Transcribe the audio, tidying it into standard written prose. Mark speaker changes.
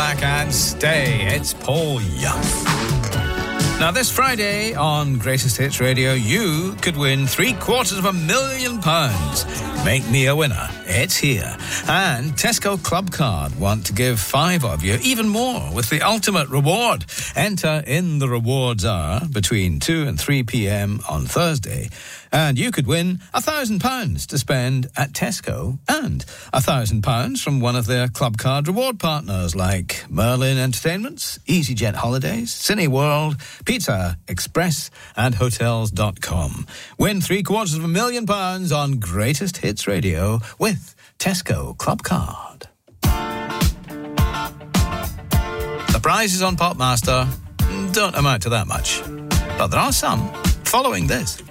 Speaker 1: back and stay. It's Paul Young. Now, this Friday on Greatest Hits Radio, you could win £750,000. Make me a winner. It's here. And Tesco Club Card want to give 5 of you even more with the ultimate reward. Enter in the rewards hour between 2 and 3 p.m. on Thursday, and you could win £1,000 to spend at Tesco and £1,000 from one of their Club Card reward partners like Merlin Entertainments, EasyJet Holidays, Cineworld, Pizza Express and Hotels.com. Win £750,000 on Greatest Hits Radio with Tesco Club Card. The prizes on Popmaster don't amount to that much, but there are some following this.